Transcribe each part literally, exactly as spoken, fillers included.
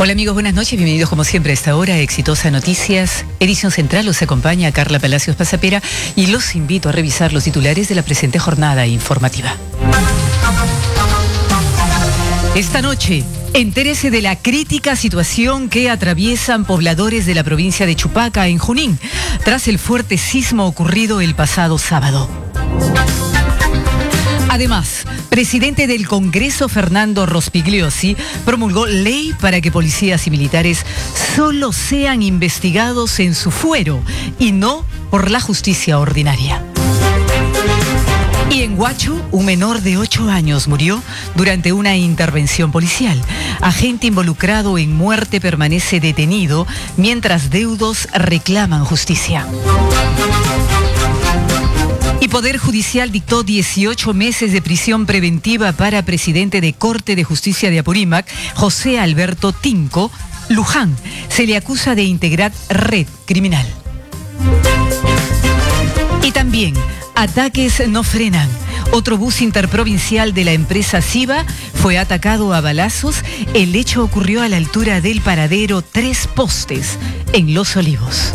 Hola amigos, buenas noches, bienvenidos como siempre a esta hora, Exitosa Noticias, edición central. Los acompaña Carla Palacios Pasapera y los invito a revisar los titulares de la presente jornada informativa. Esta noche, entérese de la crítica situación que atraviesan pobladores de la provincia de Chupaca, en Junín, tras el fuerte sismo ocurrido el pasado sábado. Además, presidente del Congreso, Fernando Rospigliosi, promulgó ley para que policías y militares solo sean investigados en su fuero y no por la justicia ordinaria. Y en Huacho, un menor de ocho años murió durante una intervención policial. Agente involucrado en muerte permanece detenido mientras deudos reclaman justicia. Y Poder Judicial dictó dieciocho meses de prisión preventiva para presidente de Corte de Justicia de Apurímac, José Alberto Tinco Luján. Se le acusa de integrar red criminal. Y también, ataques no frenan. Otro bus interprovincial de la empresa Siva fue atacado a balazos. El hecho ocurrió a la altura del paradero Tres Postes, en Los Olivos.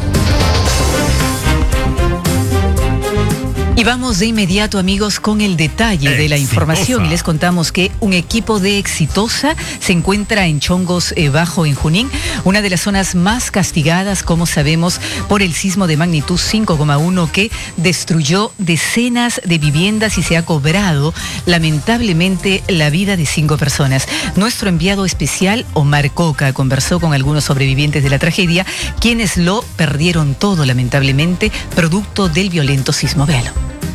Y vamos de inmediato, amigos, con el detalle de la información. Les contamos que un equipo de Exitosa se encuentra en Chongos eh, Bajo, en Junín, una de las zonas más castigadas, como sabemos, por el sismo de magnitud cinco coma uno que destruyó decenas de viviendas y se ha cobrado, lamentablemente, la vida de cinco personas. Nuestro enviado especial, Omar Coca, conversó con algunos sobrevivientes de la tragedia, quienes lo perdieron todo, lamentablemente, producto del violento sismo. Véalo.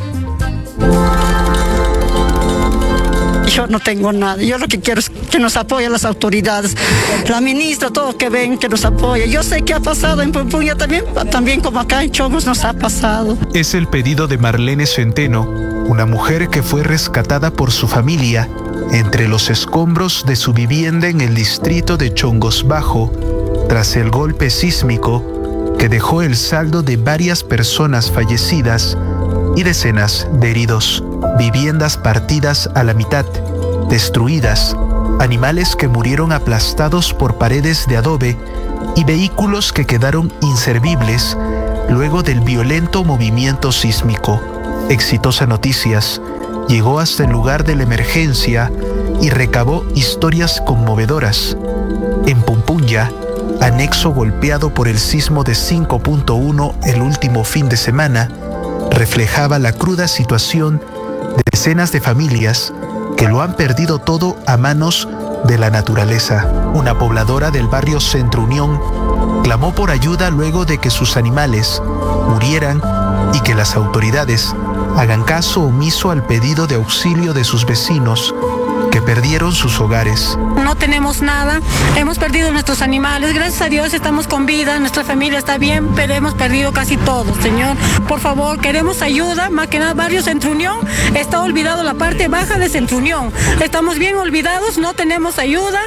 Yo no tengo nada. Yo lo que quiero es que nos apoyen las autoridades, la ministra, todo que ven, que nos apoye. Yo sé que ha pasado en Pumpuña también, también como acá en Chongos nos ha pasado. Es el pedido de Marlene Centeno, una mujer que fue rescatada por su familia entre los escombros de su vivienda en el distrito de Chongos Bajo, tras el golpe sísmico que dejó el saldo de varias personas fallecidas y decenas de heridos, viviendas partidas a la mitad, destruidas, animales que murieron aplastados por paredes de adobe y vehículos que quedaron inservibles luego del violento movimiento sísmico. Exitosa Noticias llegó hasta el lugar de la emergencia y recabó historias conmovedoras. En Pumpuña, anexo golpeado por el sismo de cinco punto uno el último fin de semana, reflejaba la cruda situación de decenas de familias que lo han perdido todo a manos de la naturaleza. Una pobladora del barrio Centro Unión clamó por ayuda luego de que sus animales murieran y que las autoridades hagan caso omiso al pedido de auxilio de sus vecinos que perdieron sus hogares. No tenemos nada, hemos perdido nuestros animales, gracias a Dios estamos con vida, nuestra familia está bien, pero hemos perdido casi todo, Señor. Por favor, queremos ayuda, más que nada barrio Centro Unión, está olvidado la parte baja de Centro Unión, estamos bien olvidados, no tenemos ayuda.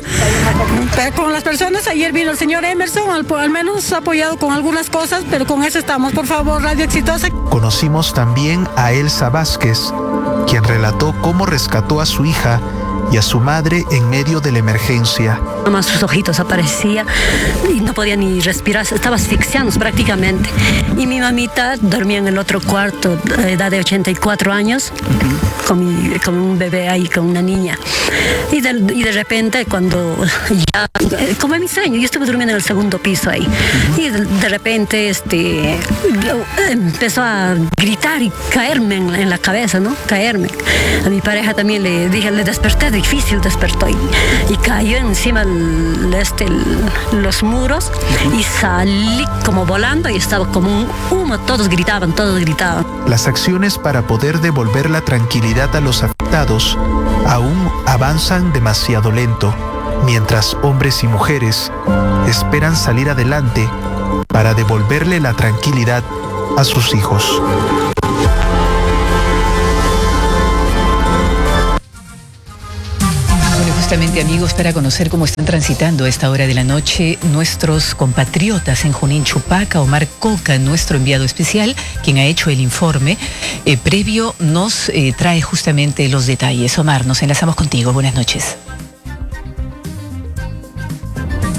Con las personas, ayer vino el señor Emerson, al, al menos nos ha apoyado con algunas cosas, pero con eso estamos. Por favor, Radio Exitosa. Conocimos también a Elsa Vázquez, quien relató cómo rescató a su hija y a su madre en medio de la emergencia. Nomás sus ojitos aparecía y no podía ni respirar, estaba asfixiando prácticamente. Y mi mamita dormía en el otro cuarto, de edad de ochenta y cuatro años, uh-huh. con, mi, con un bebé ahí, con una niña. Y de, y de repente, cuando ya, como en mi sueño, yo estuve durmiendo en el segundo piso ahí. Uh-huh. Y de, de repente este, empezó a gritar y caerme en, en la cabeza, ¿no? Caerme. A mi pareja también le dije, le desperté, difícil despertó y, y cayó encima el, este, el, los muros y salí como volando y estaba como un humo, todos gritaban, todos gritaban. Las acciones para poder devolver la tranquilidad a los afectados aún avanzan demasiado lento, mientras hombres y mujeres esperan salir adelante para devolverle la tranquilidad a sus hijos. Justamente, amigos, para conocer cómo están transitando a esta hora de la noche nuestros compatriotas en Junín, Chupaca, Omar Coca, nuestro enviado especial, quien ha hecho el informe eh, previo, nos eh, trae justamente los detalles. Omar, nos enlazamos contigo. Buenas noches.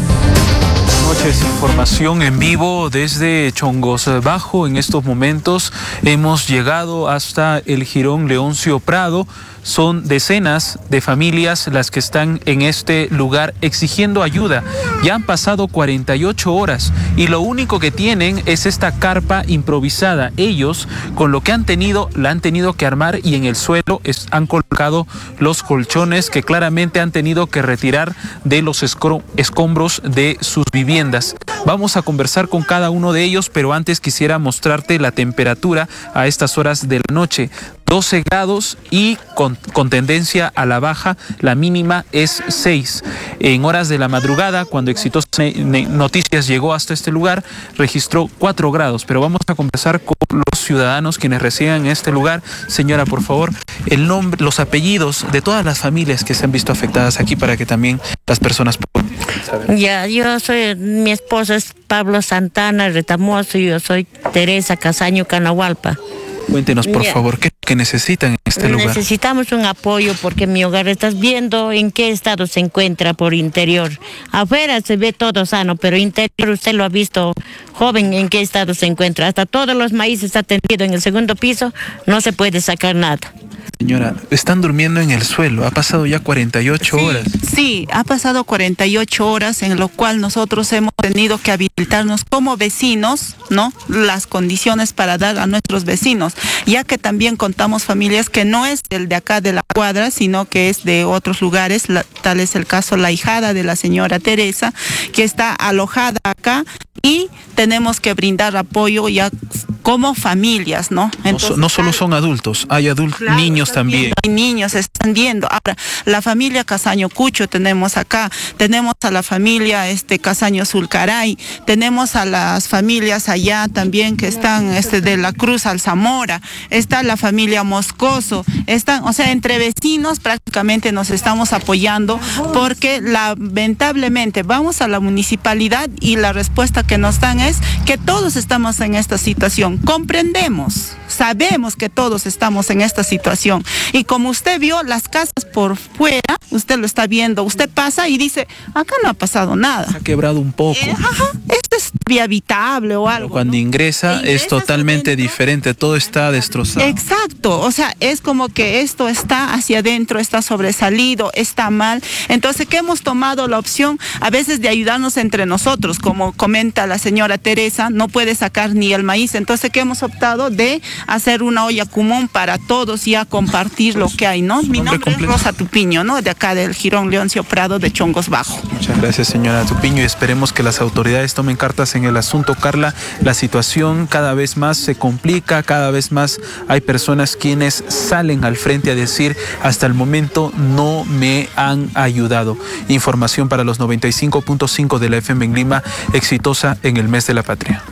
noches, información en vivo desde Chongos Bajo. En estos momentos hemos llegado hasta el Jirón Leoncio Prado. Son decenas de familias las que están en este lugar exigiendo ayuda. Ya han pasado cuarenta y ocho horas y lo único que tienen es esta carpa improvisada. Ellos, con lo que han tenido, la han tenido que armar y en el suelo es, han colocado los colchones que claramente han tenido que retirar de los escombros de sus viviendas. Vamos a conversar con cada uno de ellos, pero antes quisiera mostrarte la temperatura a estas horas de la noche. doce grados y con, con tendencia a la baja, la mínima es seis. En horas de la madrugada, cuando Exitosa Noticias llegó hasta este lugar, registró cuatro grados, pero vamos a conversar con los ciudadanos quienes residen en este lugar. Señora, por favor, el nombre, los apellidos de todas las familias que se han visto afectadas aquí para que también las personas puedan saber. Ya, yo soy, mi esposo es Pablo Santana Retamoso y yo soy Teresa Casaño Canahualpa. Cuéntenos, por yeah. favor, ¿qué es lo que necesitan en este lugar? Necesitamos un apoyo porque mi hogar, estás viendo en qué estado se encuentra por interior. Afuera se ve todo sano, pero interior usted lo ha visto, joven, en qué estado se encuentra. Hasta todos los maíces está tendido en el segundo piso, no se puede sacar nada. Señora, están durmiendo en el suelo, ha pasado ya cuarenta y ocho sí, horas. Sí, ha pasado cuarenta y ocho horas en lo cual nosotros hemos tenido que habilitarnos como vecinos, ¿no? Las condiciones para dar a nuestros vecinos, ya que también contamos familias que no es el de acá de la cuadra, sino que es de otros lugares, la, tal es el caso la hijada de la señora Teresa, que está alojada acá y tenemos que brindar apoyo ya como familias, ¿no? Entonces, no, no solo son adultos, hay adultos, claro, niños también. Hay niños, están viendo. Ahora, la familia Casaño Cucho tenemos acá, tenemos a la familia este Casaño Zulcaray, tenemos a las familias allá también que están este de la Cruz Alzamora, está la familia Moscoso, están, o sea, entre vecinos prácticamente nos estamos apoyando porque lamentablemente vamos a la municipalidad y la respuesta que nos dan es que todos estamos en esta situación. Comprendemos, sabemos que todos estamos en esta situación y como usted vio las casas por fuera, usted lo está viendo, usted pasa y dice, acá no ha pasado nada. Se ha quebrado un poco. Eh, ajá, esto es habitable o algo. Pero cuando ¿no? ingresa, ingresa es totalmente adentro, diferente, todo está destrozado. Exacto, o sea, es como que esto está hacia adentro, está sobresalido, está mal. Entonces, ¿qué hemos tomado la opción? A veces de ayudarnos entre nosotros, como comenta la señora Teresa, no puede sacar ni el maíz. Entonces, ¿qué hemos optado? De hacer una olla común para todos y a compartir lo que hay, ¿no? Mi nombre completo? Es Rosa Tupiño, ¿no? De acá del Jirón Leoncio Prado de Chongos Bajo. Muchas gracias, señora Tupiño, y esperemos que las autoridades tomen cartas en el asunto. Carla, la situación cada vez más se complica, cada vez más hay personas quienes salen al frente a decir, hasta el momento no me han ayudado. Información para los noventa y cinco punto cinco de la F M en Lima, Exitosa en el mes de la patria.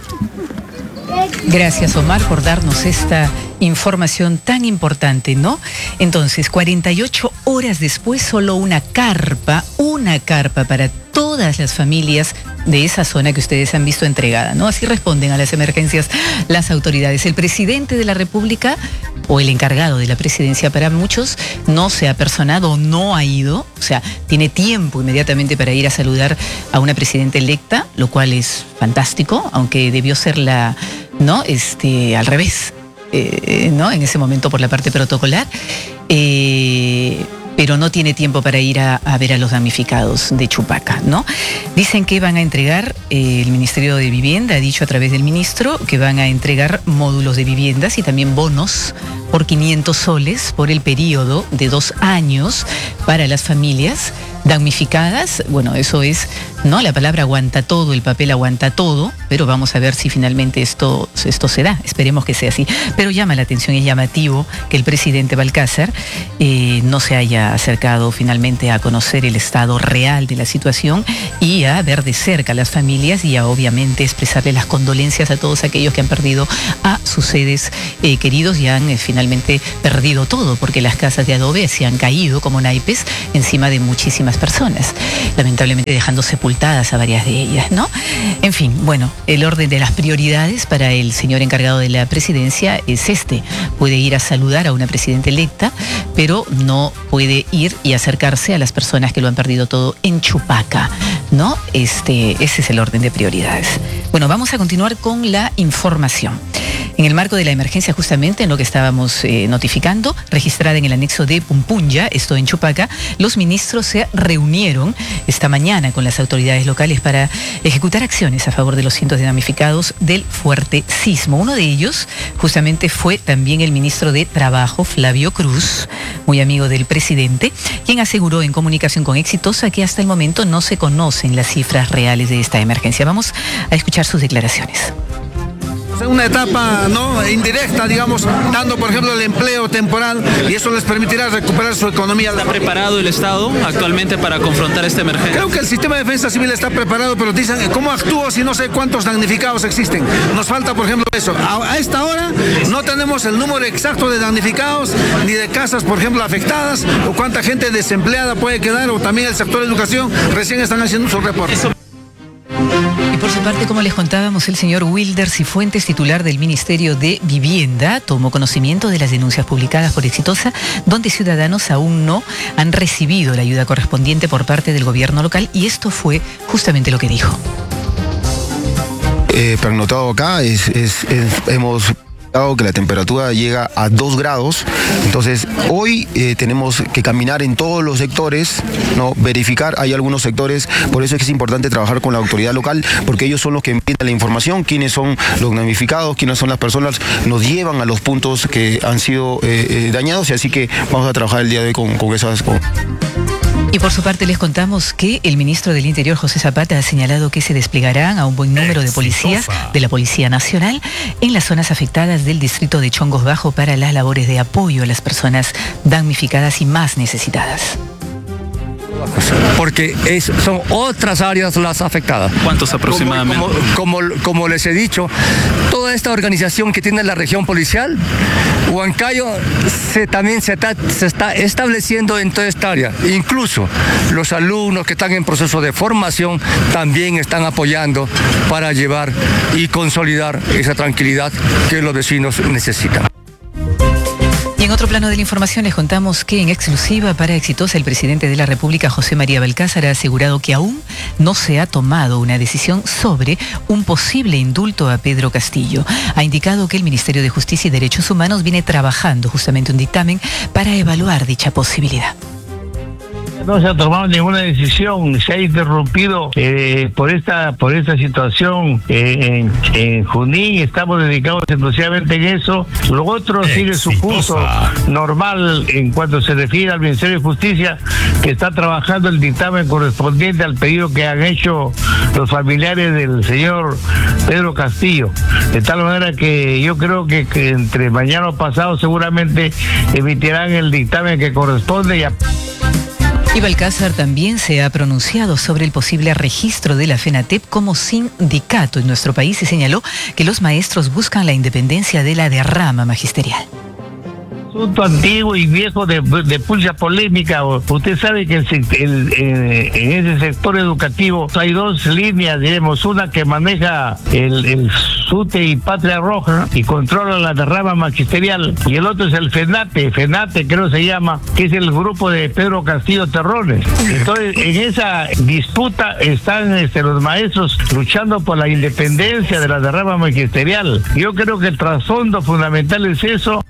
Gracias, Omar, por darnos esta información tan importante, ¿no? Entonces, cuarenta y ocho horas después, solo una carpa, una carpa para todas las familias de esa zona que ustedes han visto entregada, ¿no? Así responden a las emergencias las autoridades. El presidente de la República, o el encargado de la presidencia para muchos, no se ha personado, no ha ido, o sea, tiene tiempo inmediatamente para ir a saludar a una presidenta electa, lo cual es fantástico, aunque debió ser la, ¿no? Este, al revés, eh, ¿no? En ese momento por la parte protocolar, eh, pero no tiene tiempo para ir a, a ver a los damnificados de Chupaca, ¿no? Dicen que van a entregar, eh, el Ministerio de Vivienda ha dicho a través del ministro que van a entregar módulos de viviendas y también bonos por quinientos soles por el periodo de dos años para las familias damnificadas. Bueno, eso es, ¿no? La palabra aguanta todo, el papel aguanta todo, pero vamos a ver si finalmente esto, esto se da. Esperemos que sea así. Pero llama la atención, es llamativo que el presidente Balcázar eh, no se haya acercado finalmente a conocer el estado real de la situación y a ver de cerca a las familias y a obviamente expresarle las condolencias a todos aquellos que han perdido a sus seres eh, queridos y han eh, finalmente finalmente perdido todo, porque las casas de adobe se han caído como naipes encima de muchísimas personas, lamentablemente dejando sepultadas a varias de ellas, ¿no? En fin, bueno, el orden de las prioridades para el señor encargado de la presidencia es este. Puede ir a saludar a una presidenta electa, pero no puede ir y acercarse a las personas que lo han perdido todo en Chupaca, ¿no? Este, ese es el orden de prioridades. Bueno, vamos a continuar con la información. En el marco de la emergencia, justamente en lo que estábamos eh, notificando, registrada en el anexo de Pumpunya, esto en Chupaca, los ministros se reunieron esta mañana con las autoridades locales para ejecutar acciones a favor de los cientos de damnificados del fuerte sismo. Uno de ellos justamente fue también el ministro de Trabajo, Flavio Cruz, muy amigo del presidente, quien aseguró en comunicación con Exitosa que hasta el momento no se conocen las cifras reales de esta emergencia. Vamos a escuchar sus declaraciones. Una etapa no indirecta, digamos, dando por ejemplo el empleo temporal, y eso les permitirá recuperar su economía. ¿Está preparado el Estado actualmente para confrontar esta emergencia? Creo que el sistema de defensa civil está preparado, pero dicen, ¿cómo actúo si no sé cuántos damnificados existen? Nos falta por ejemplo eso. A, a esta hora no tenemos el número exacto de damnificados, ni de casas por ejemplo afectadas, o cuánta gente desempleada puede quedar, o también el sector de educación recién están haciendo su reporte. Eso. Y por su parte, como les contábamos, el señor Wilder Cifuentes, titular del Ministerio de Vivienda, tomó conocimiento de las denuncias publicadas por Exitosa, donde ciudadanos aún no han recibido la ayuda correspondiente por parte del gobierno local, y esto fue justamente lo que dijo. Eh, pernotado acá, es, es, es, hemos... que la temperatura llega a dos grados, entonces hoy eh, tenemos que caminar en todos los sectores, no verificar, hay algunos sectores, por eso es que es importante trabajar con la autoridad local, porque ellos son los que envían la información, quiénes son los damnificados, quiénes son las personas, nos llevan a los puntos que han sido eh, eh, dañados, y así que vamos a trabajar el día de hoy con, con esas... Con... Y por su parte les contamos que el ministro del Interior, José Zapata, ha señalado que se desplegarán a un buen número de policías de la Policía Nacional en las zonas afectadas del distrito de Chongos Bajo para las labores de apoyo a las personas damnificadas y más necesitadas. Porque es, son otras áreas las afectadas. ¿Cuántos aproximadamente? Como, como, como, como les he dicho, toda esta organización que tiene la región policial, Huancayo, se, también se está, se está estableciendo en toda esta área. Incluso los alumnos que están en proceso de formación también están apoyando para llevar y consolidar esa tranquilidad que los vecinos necesitan. Y en otro plano de la información les contamos que en exclusiva para Exitosa, el presidente de la República, José María Balcázar, ha asegurado que aún no se ha tomado una decisión sobre un posible indulto a Pedro Castillo. Ha indicado que el Ministerio de Justicia y Derechos Humanos viene trabajando justamente un dictamen para evaluar dicha posibilidad. No se ha tomado ninguna decisión, se ha interrumpido eh, por esta por esta situación eh, en, en Junín, estamos dedicados exclusivamente en eso. Lo otro sigue su curso normal en cuanto se refiere al Ministerio de Justicia, que está trabajando el dictamen correspondiente al pedido que han hecho los familiares del señor Pedro Castillo. De tal manera que yo creo que, que entre mañana o pasado seguramente emitirán el dictamen que corresponde y a... Y Balcázar también se ha pronunciado sobre el posible registro de la FENATEP como sindicato en nuestro país y señaló que los maestros buscan la independencia de la derrama magisterial. Asunto antiguo y viejo de, de pulsa polémica. Usted sabe que el, el, el, en ese sector educativo hay dos líneas, diremos, una que maneja el, el SUTE y Patria Roja y controla la derrama magisterial, y el otro es el FENATE, FENATE creo se llama, que es el grupo de Pedro Castillo Terrones. Entonces, en esa disputa están este, los maestros luchando por la independencia de la derrama magisterial. Yo creo que el trasfondo fundamental es eso.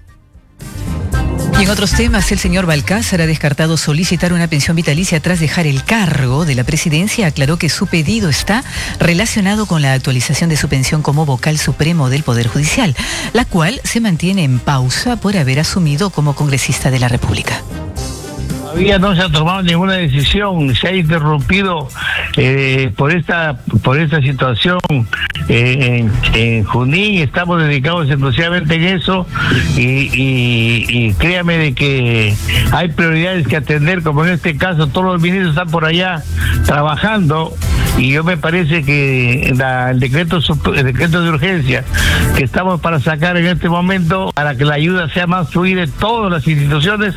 Y en otros temas, el señor Balcázar ha descartado solicitar una pensión vitalicia tras dejar el cargo de la presidencia. Aclaró que su pedido está relacionado con la actualización de su pensión como vocal supremo del Poder Judicial, la cual se mantiene en pausa por haber asumido como congresista de la República. Todavía no se ha tomado ninguna decisión, se ha interrumpido eh, por esta por esta situación eh, en, en Junín, estamos dedicados exclusivamente en eso y, y, y créame de que hay prioridades que atender, como en este caso todos los ministros están por allá trabajando y yo me parece que la, el decreto el decreto de urgencia que estamos para sacar en este momento, para que la ayuda sea más fluida en todas las instituciones.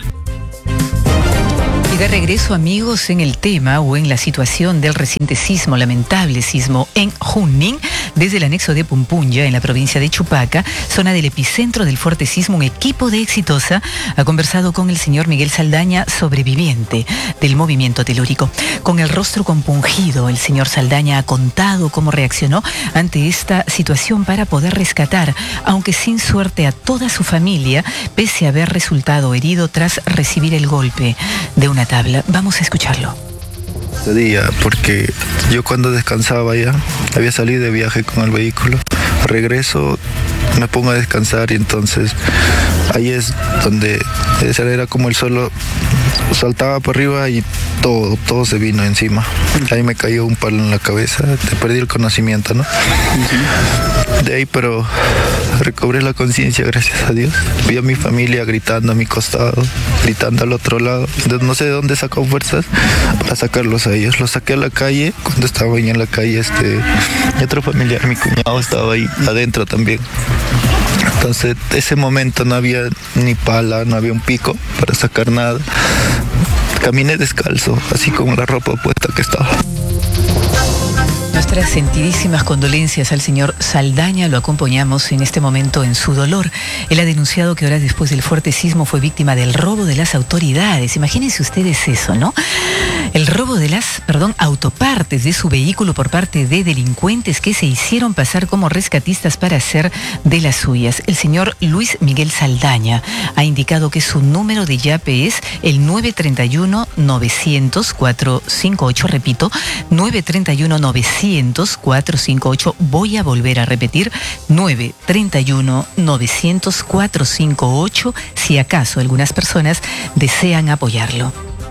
Y de regreso, amigos, en el tema o en la situación del reciente sismo, lamentable sismo en Junín, desde el anexo de Pumpunya, en la provincia de Chupaca, zona del epicentro del fuerte sismo, un equipo de Exitosa ha conversado con el señor Miguel Saldaña, sobreviviente del movimiento telúrico. Con el rostro compungido, el señor Saldaña ha contado cómo reaccionó ante esta situación para poder rescatar, aunque sin suerte, a toda su familia, pese a haber resultado herido tras recibir el golpe de una tabla. Vamos a escucharlo. Este día, porque yo cuando descansaba ya, había salido de viaje con el vehículo, regreso, me pongo a descansar y entonces ahí es donde ese era como el suelo saltaba para arriba y todo, todo se vino encima. Ahí me cayó un palo en la cabeza, te perdí el conocimiento, ¿no? De ahí, pero recobré la conciencia, gracias a Dios. Vi a mi familia gritando a mi costado, gritando al otro lado. Entonces, no sé de dónde sacó fuerzas para sacarlos a ellos. Los saqué a la calle, cuando estaba ahí en la calle, este, y otro familiar, mi cuñado, estaba ahí adentro también. Entonces, ese momento no había ni pala, no había un pico para sacar nada. Caminé descalzo, así con la ropa puesta que estaba. Nuestras sentidísimas condolencias al señor Saldaña, lo acompañamos en este momento en su dolor. Él ha denunciado que horas después del fuerte sismo fue víctima del robo de las autoridades. Imagínense ustedes eso, ¿no? El robo de las, perdón, autopartes de su vehículo por parte de delincuentes que se hicieron pasar como rescatistas para hacer de las suyas. El señor Luis Miguel Saldaña ha indicado que su número de yape es el nueve tres uno, nueve cero cero, cuatro cinco ocho, repito, nueve tres uno, nueve cero cero, cuatro cinco ocho. Voy a volver a repetir, nueve tres uno, nueve cero cero, cuatro cinco ocho, si acaso algunas personas desean apoyarlo.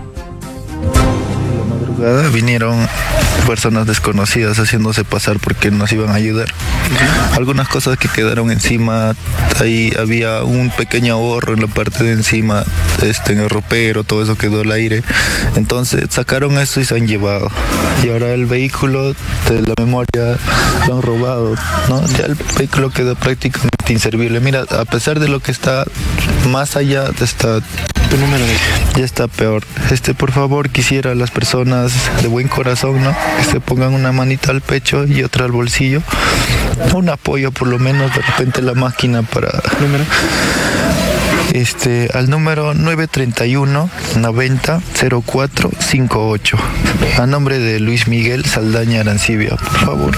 Vinieron personas desconocidas haciéndose pasar porque nos iban a ayudar. Algunas cosas que quedaron encima, ahí había un pequeño ahorro en la parte de encima, este, en el ropero, todo eso quedó al aire. Entonces sacaron eso y se han llevado. Y ahora el vehículo de la memoria lo han robado, ¿no? Ya el vehículo quedó prácticamente inservible. Mira, a pesar de lo que está más allá, está, ya está peor. Este, por favor, quisiera a las personas de buen corazón, ¿no? Que se pongan una manita al pecho y otra al bolsillo. Un apoyo, por lo menos, de repente la máquina para... Número. Este, al número nueve tres uno, noventa, cero cuatro cinco ocho. A nombre de Luis Miguel Saldaña Arancibia, por favor.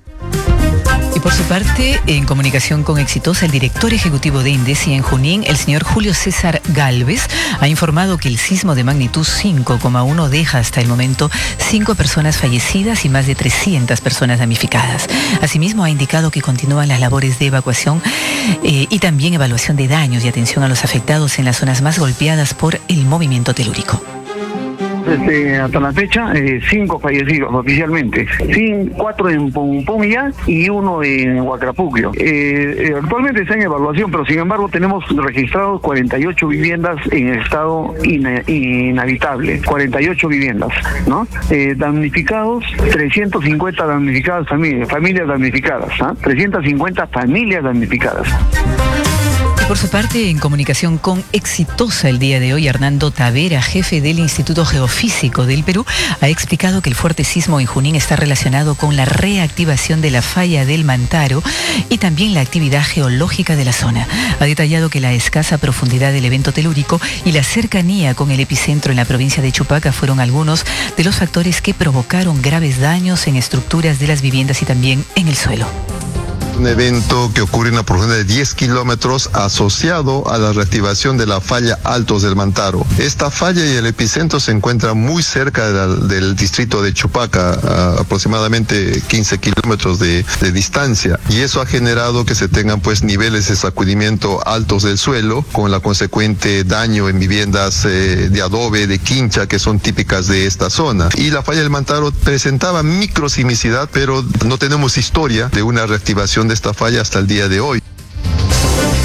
Y por su parte, en comunicación con Exitosa, el director ejecutivo de INDECI en Junín, el señor Julio César Galvez, ha informado que el sismo de magnitud cinco coma uno deja hasta el momento cinco personas fallecidas y más de trescientas personas damnificadas. Asimismo, ha indicado que continúan las labores de evacuación eh, y también evaluación de daños y atención a los afectados en las zonas más golpeadas por el movimiento telúrico. Este, hasta la fecha, eh, cinco fallecidos oficialmente, Cin, cuatro en Pumpunya y uno en Huacrapuclo. Eh, eh, actualmente está en evaluación, pero sin embargo tenemos registrados cuarenta y ocho viviendas en estado in, inhabitable, cuarenta y ocho viviendas, ¿no? Eh, damnificados, trescientas cincuenta damnificadas familias, familias damnificadas, ¿ah? trescientas cincuenta familias damnificadas. Por su parte, en comunicación con Exitosa el día de hoy, Hernando Tavera, jefe del Instituto Geofísico del Perú, ha explicado que el fuerte sismo en Junín está relacionado con la reactivación de la falla del Mantaro y también la actividad geológica de la zona. Ha detallado que la escasa profundidad del evento telúrico y la cercanía con el epicentro en la provincia de Chupaca fueron algunos de los factores que provocaron graves daños en estructuras de las viviendas y también en el suelo. Un evento que ocurre en una profundidad de diez kilómetros asociado a la reactivación de la falla Altos del Mantaro. Esta falla y el epicentro se encuentran muy cerca de la, del distrito de Chupaca, a aproximadamente quince kilómetros de, de distancia, y eso ha generado que se tengan pues niveles de sacudimiento altos del suelo, con la consecuente daño en viviendas eh, de adobe, de quincha, que son típicas de esta zona. Y la falla del Mantaro presentaba microsismicidad, pero no tenemos historia de una reactivación de esta falla hasta el día de hoy.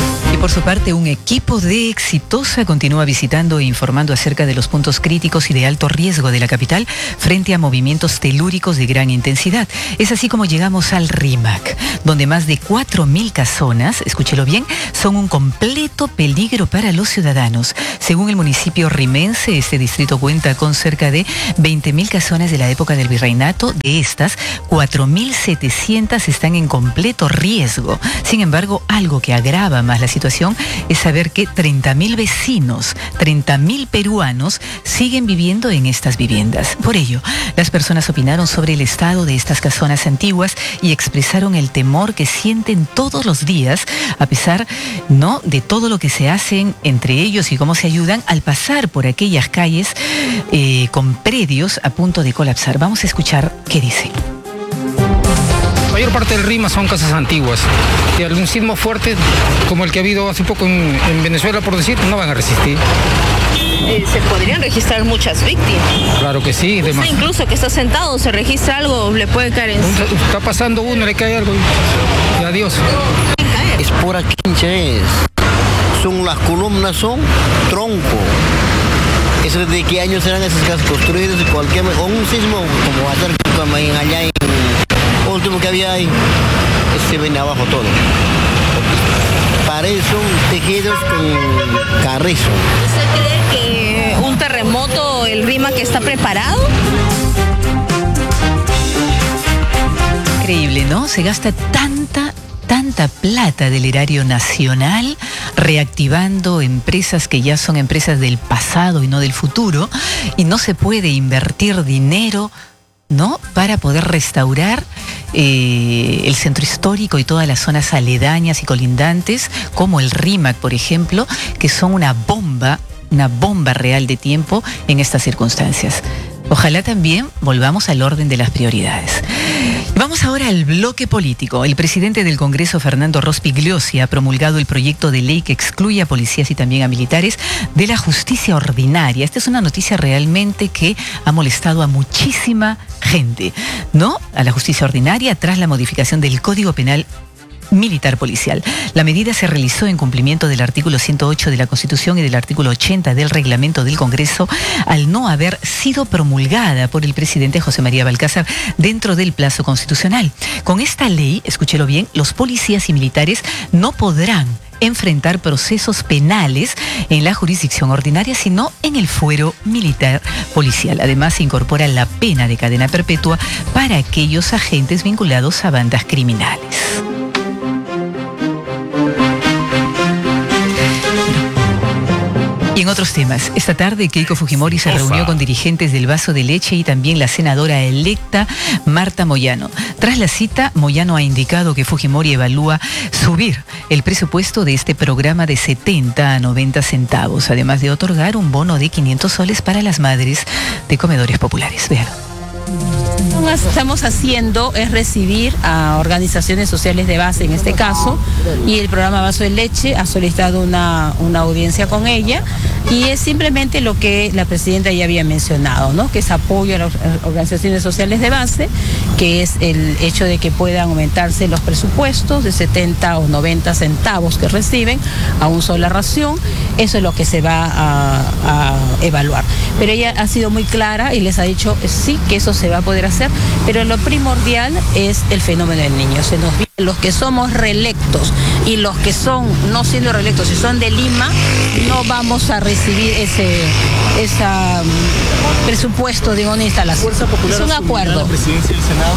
Por su parte, un equipo de Exitosa continúa visitando e informando acerca de los puntos críticos y de alto riesgo de la capital frente a movimientos telúricos de gran intensidad. Es así como llegamos al RIMAC, donde más de cuatro mil casonas, escúchelo bien, son un completo peligro para los ciudadanos. Según el municipio rimense, este distrito cuenta con cerca de veinte mil casonas de la época del virreinato. De estas, cuatro mil setecientas están en completo riesgo. Sin embargo, algo que agrava más la situación es saber que treinta mil vecinos, treinta mil peruanos siguen viviendo en estas viviendas. Por ello, las personas opinaron sobre el estado de estas casonas antiguas y expresaron el temor que sienten todos los días, a pesar, ¿no?, de todo lo que se hacen entre ellos y cómo se ayudan al pasar por aquellas calles eh, con predios a punto de colapsar. Vamos a escuchar qué dice. La mayor parte del RIMA son casas antiguas y algún sismo fuerte como el que ha habido hace poco en, en Venezuela, por decir, no van a resistir. Eh, ¿Se podrían registrar muchas víctimas? Claro que sí. Usted incluso que está sentado, se registra algo, le puede caer en... Está pasando uno, le cae algo y, y adiós. Es pura quincha, es. Son las columnas, son tronco. ¿Eso de qué años serán esas casas construidas? Cualquier, o un sismo como hacer como en allá en último que había ahí, se viene abajo todo. Para eso son tejidos con carrizo. ¿Usted cree que un terremoto, el RIMAC está preparado? Increíble, ¿no? Se gasta tanta tanta plata del erario nacional reactivando empresas que ya son empresas del pasado y no del futuro, y no se puede invertir dinero, ¿no?, para poder restaurar eh, el centro histórico y todas las zonas aledañas y colindantes, como el RIMAC, por ejemplo, que son una bomba, una bomba real de tiempo en estas circunstancias. Ojalá también volvamos al orden de las prioridades. Vamos ahora al bloque político. El presidente del Congreso, Fernando Rospigliosi, ha promulgado el proyecto de ley que excluye a policías y también a militares de la justicia ordinaria. Esta es una noticia realmente que ha molestado a muchísima gente, ¿no? A la justicia ordinaria tras la modificación del Código Penal militar policial. La medida se realizó en cumplimiento del artículo ciento ocho de la Constitución y del artículo ochenta del reglamento del Congreso, al no haber sido promulgada por el presidente José María Balcázar dentro del plazo constitucional. Con esta ley, escúchelo bien, los policías y militares no podrán enfrentar procesos penales en la jurisdicción ordinaria, sino en el fuero militar policial. Además, se incorpora la pena de cadena perpetua para aquellos agentes vinculados a bandas criminales. Y en otros temas, esta tarde Keiko Fujimori se reunió con dirigentes del Vaso de Leche y también la senadora electa Marta Moyano. Tras la cita, Moyano ha indicado que Fujimori evalúa subir el presupuesto de este programa de setenta a noventa centavos, además de otorgar un bono de quinientos soles para las madres de comedores populares. Vean. Lo que estamos haciendo es recibir a organizaciones sociales de base, en este caso, y el programa Vaso de Leche ha solicitado una, una audiencia con ella, y es simplemente lo que la presidenta ya había mencionado, ¿no?, que es apoyo a las organizaciones sociales de base, que es el hecho de que puedan aumentarse los presupuestos de setenta o noventa centavos que reciben a una sola ración. Eso es lo que se va a, a evaluar. Pero ella ha sido muy clara y les ha dicho sí, que eso se va a poder hacer, pero lo primordial es el fenómeno del niño. Se nos viene los que somos reelectos y los que son, no siendo reelectos, si son de Lima, no vamos a recibir ese esa, um, presupuesto de una instalación. ¿Fuerza Popular es un acuerdo? ¿La presidencia del Senado?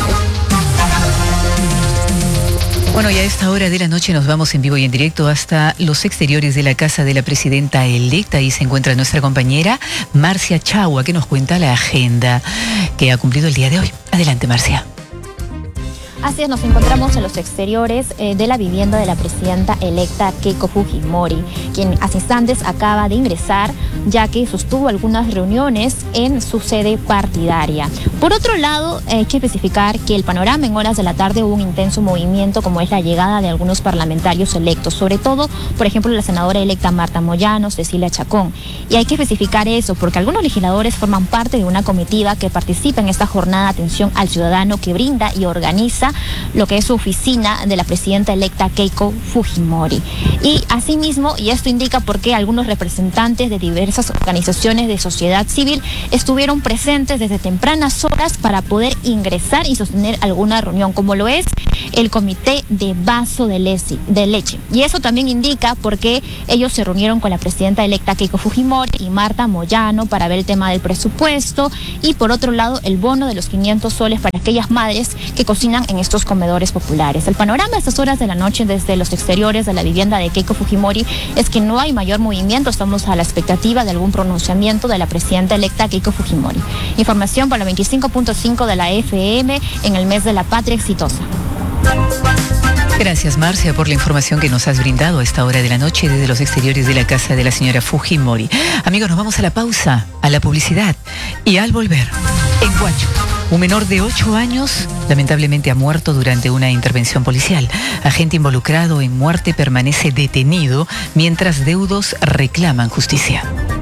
Bueno, y a esta hora de la noche nos vamos en vivo y en directo hasta los exteriores de la casa de la presidenta electa. Ahí se encuentra nuestra compañera Marcia Chagua, que nos cuenta la agenda que ha cumplido el día de hoy. Adelante, Marcia. Así es, nos encontramos en los exteriores eh, de la vivienda de la presidenta electa Keiko Fujimori, quien hace instantes acaba de ingresar ya que sostuvo algunas reuniones en su sede partidaria. Por otro lado, hay que especificar que el panorama en horas de la tarde hubo un intenso movimiento, como es la llegada de algunos parlamentarios electos, sobre todo, por ejemplo, la senadora electa Marta Moyano, Cecilia Chacón. Y hay que especificar eso porque algunos legisladores forman parte de una comitiva que participa en esta jornada de atención al ciudadano que brinda y organiza lo que es su oficina de la presidenta electa Keiko Fujimori. Y asimismo, y esto indica por qué algunos representantes de diversas organizaciones de sociedad civil estuvieron presentes desde tempranas horas para poder ingresar y sostener alguna reunión, como lo es el comité de vaso de leche, de leche. Y eso también indica por qué ellos se reunieron con la presidenta electa Keiko Fujimori y Marta Moyano para ver el tema del presupuesto y por otro lado el bono de los quinientos soles para aquellas madres que cocinan en estos comedores populares. El panorama a estas horas de la noche desde los exteriores de la vivienda de Keiko Fujimori es que no hay mayor movimiento, estamos a la expectativa de algún pronunciamiento de la presidenta electa Keiko Fujimori. Información para la veinticinco punto cinco de la F M en el mes de la patria exitosa. Gracias, Marcia, por la información que nos has brindado a esta hora de la noche desde los exteriores de la casa de la señora Fujimori. Amigos, nos vamos a la pausa, a la publicidad y al volver, en Huacho, un menor de ocho años lamentablemente ha muerto durante una intervención policial. Agente involucrado en muerte permanece detenido mientras deudos reclaman justicia.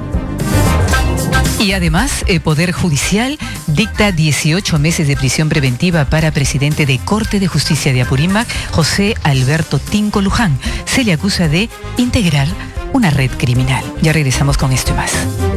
Y además, el Poder Judicial dicta dieciocho meses de prisión preventiva para presidente de Corte de Justicia de Apurímac, José Alberto Tinco Luján. Se le acusa de integrar una red criminal. Ya regresamos con esto y más.